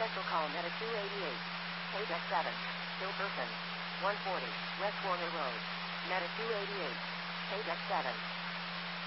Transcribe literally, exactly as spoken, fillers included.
Special call Meta two eighty-eight. Paydeck seven. Still person. one forty. West Warner Road. Meta two eighty-eight. Paydeck seven.